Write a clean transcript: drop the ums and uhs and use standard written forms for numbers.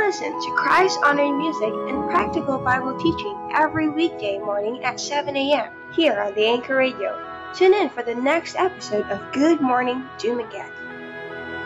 listen to Christ-honoring music and practical Bible teaching every weekday morning at 7 a.m. here on the Anchor Radio. Tune in for the next episode of Good Morning Dumaguete.